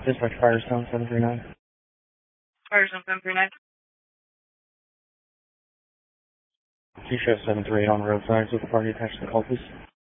Dispatch Firestone 739. Firestone 739. T-Show 738 on roadside with the party attached to the call, please.